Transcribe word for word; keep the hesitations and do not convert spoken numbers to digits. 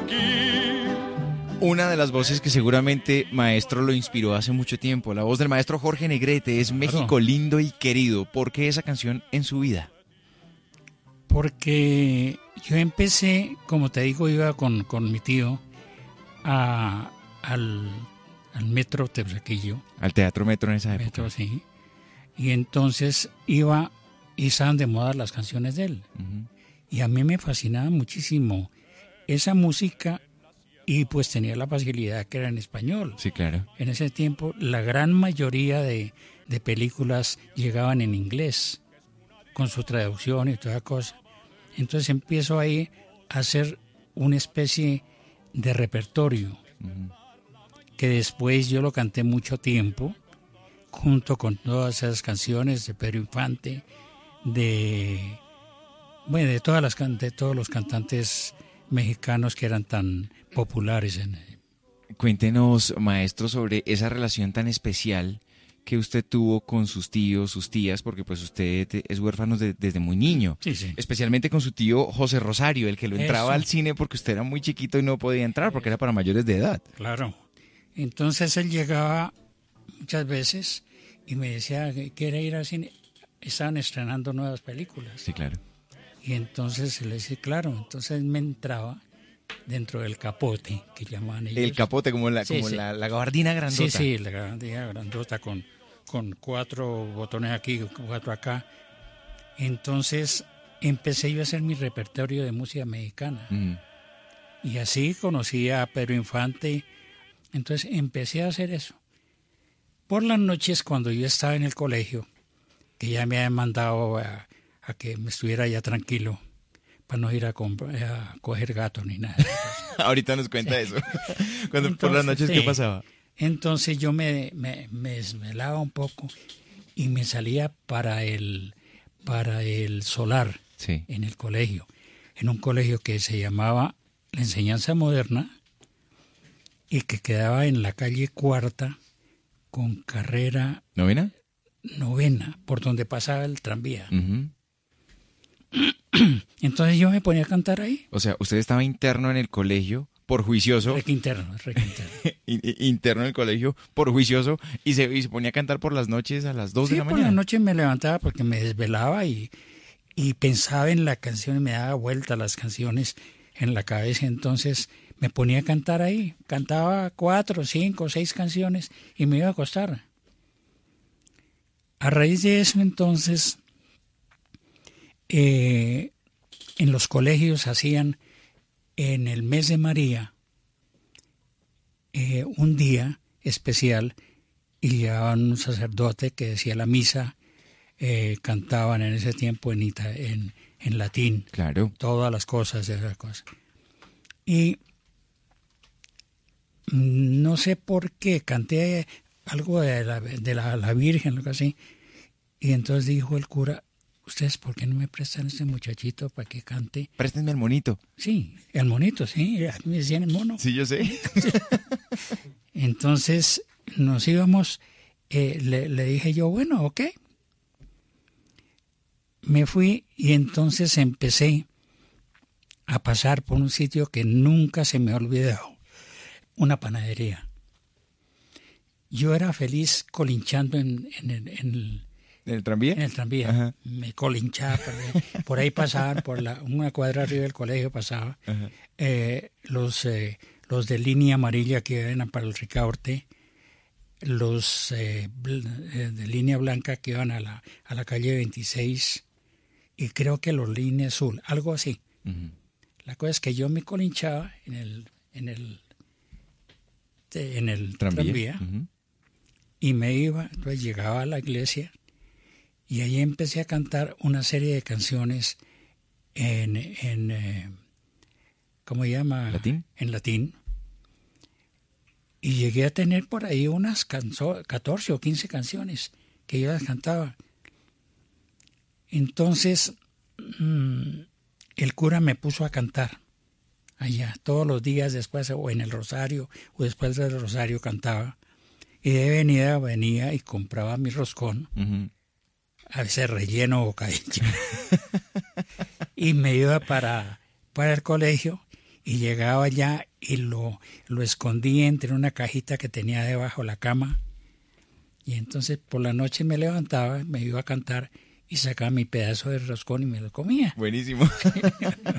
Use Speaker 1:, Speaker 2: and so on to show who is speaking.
Speaker 1: aquí.
Speaker 2: Una de las voces que seguramente maestro lo inspiró hace mucho tiempo, la voz del maestro Jorge Negrete, es México lindo y querido. ¿Por qué esa canción en su vida?
Speaker 3: Porque yo empecé, como te digo, iba con, con mi tío a, al, al Metro Teusaquillo.
Speaker 2: Al Teatro Metro en esa época.
Speaker 3: Metro, sí. Y entonces iba y estaban de moda las canciones de él. Uh-huh. Y a mí me fascinaba muchísimo esa música y pues tenía la facilidad que era en español.
Speaker 2: Sí, claro.
Speaker 3: En ese tiempo la gran mayoría de, de películas llegaban en inglés, con su traducción y toda cosa. Entonces empiezo ahí a hacer una especie de repertorio, uh-huh. que después yo lo canté mucho tiempo, junto con todas esas canciones de Pedro Infante, de, bueno, de, todas las, de todos los cantantes mexicanos que eran tan populares. En...
Speaker 2: Cuéntenos, maestro, sobre esa relación tan especial que usted tuvo con sus tíos, sus tías, porque pues usted es huérfano de, desde muy niño.
Speaker 3: Sí, sí.
Speaker 2: Especialmente con su tío José Rosario, el que lo entraba Eso. al cine porque usted era muy chiquito y no podía entrar porque era para mayores de edad.
Speaker 3: Claro. Entonces él llegaba muchas veces y me decía que quiere ir al cine. Estaban estrenando nuevas películas.
Speaker 2: Sí, claro.
Speaker 3: Y entonces le decía, claro, entonces me entraba dentro del capote, que llamaban ellos.
Speaker 2: El capote, como la,
Speaker 3: sí,
Speaker 2: como
Speaker 3: sí.
Speaker 2: la, la gabardina grandota.
Speaker 3: Sí, sí, la gabardina grandota con, con cuatro botones aquí, cuatro acá. Entonces empecé yo a hacer mi repertorio de música mexicana. Mm. Y así conocí a Pedro Infante. Entonces empecé a hacer eso. Por las noches, cuando yo estaba en el colegio, que ya me habían mandado a, a que me estuviera ya tranquilo, para no ir a, comprar, a coger gato ni nada.
Speaker 2: Ahorita nos cuenta sí. eso. Cuando,
Speaker 3: entonces,
Speaker 2: por las noches, ¿qué
Speaker 3: sí.
Speaker 2: pasaba?
Speaker 3: Entonces yo me, me, me desvelaba un poco y me salía para el, para el solar
Speaker 2: sí.
Speaker 3: en el colegio, en un colegio que se llamaba La Enseñanza Moderna y que quedaba en la calle Cuarta con carrera...
Speaker 2: ¿Novena?
Speaker 3: Novena, por donde pasaba el tranvía.
Speaker 2: Uh-huh.
Speaker 3: Entonces yo me ponía a cantar ahí.
Speaker 2: O sea, usted estaba interno en el colegio por juicioso.
Speaker 3: Requinterno, requinterno.
Speaker 2: Interno en el colegio por juicioso y se, y se ponía a cantar por las noches a las dos
Speaker 3: sí,
Speaker 2: de la mañana.
Speaker 3: Sí, por la noche me levantaba porque me desvelaba y, y pensaba en la canción y me daba vuelta las canciones en la cabeza. Entonces me ponía a cantar ahí. Cantaba cuatro, cinco, seis canciones y me iba a acostar. A raíz de eso, entonces, eh, en los colegios hacían en el mes de María eh, un día especial y llevaban un sacerdote que decía la misa, eh, cantaban en ese tiempo en, ita, en, en latín,
Speaker 2: claro.
Speaker 3: todas las cosas, esas cosas. Y no sé por qué, canté algo de la, de la, la Virgen, algo así. Y entonces dijo el cura, ¿ustedes por qué no me prestan a este muchachito para que cante?
Speaker 2: Préstenme el monito.
Speaker 3: Sí, el monito, sí, me decían el mono.
Speaker 2: Sí, yo sé.
Speaker 3: Entonces nos íbamos, eh, le, le dije yo, bueno, ok. Me fui y entonces empecé a pasar por un sitio que nunca se me ha olvidado, una panadería. Yo era feliz colinchando en, en, en, en el...
Speaker 2: ¿En el tranvía?
Speaker 3: En el tranvía. Ajá. Me colinchaba. Por, por ahí pasaban, por la, una cuadra arriba del colegio pasaba, eh, los, eh, los de línea amarilla que iban para el Ricaurte, los eh, de línea blanca que iban a la, a la calle veintiséis, y creo que los línea azul, algo así. Uh-huh. La cosa es que yo me colinchaba en el, en el, en el tranvía, tranvía uh-huh. y me iba, entonces llegaba a la iglesia, y ahí empecé a cantar una serie de canciones en, en eh, ¿cómo se llama?
Speaker 2: ¿Latín?
Speaker 3: En latín. Y llegué a tener por ahí unas canso- catorce o quince canciones que yo las cantaba. Entonces, mmm, el cura me puso a cantar allá. Todos los días después, o en el rosario, o después del rosario cantaba. Y de venida venía y compraba mi roscón. Uh-huh. A veces relleno o bocadillo. Y me iba para, para el colegio y llegaba allá y lo, lo escondí entre una cajita que tenía debajo de la cama. Y entonces por la noche me levantaba, me iba a cantar y sacaba mi pedazo de roscón y me lo comía.
Speaker 2: Buenísimo.